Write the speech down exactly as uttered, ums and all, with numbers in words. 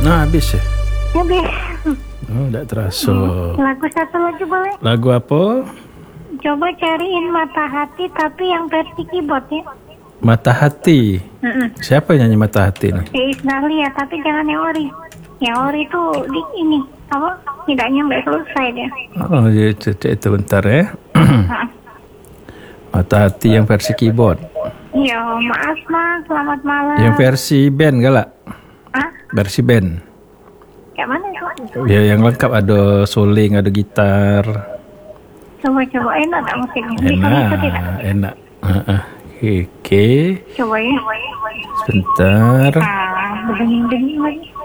Nah, habis ya? Habis. Oh, tidak terasa. Lagu satu lagi boleh? Lagu apa? Coba cariin Mata Hati tapi yang versi keyboard ya. Mata Hati. Mm-mm. Siapa yang nyanyi Mata Hati nih? Si Isdahlia, tapi jangan yang ori. Yang ori itu di ini apa? Tidak nyampe selesai dia. Oh, ya, itu, itu bentar ya. Mata Hati yang versi keyboard. Iya, maaf Mak, selamat malam. Yang versi band galak? Hah? Versi band. Kayak mana itu? Ya, yang lengkap ada suling, ada gitar. Coba-coba enak tak musiknya? Bisa Enak, bisa tidak? enak. Uh-uh. Oke, okay. Coba ya. Sebentar. Ah, berdenging-denging lagi.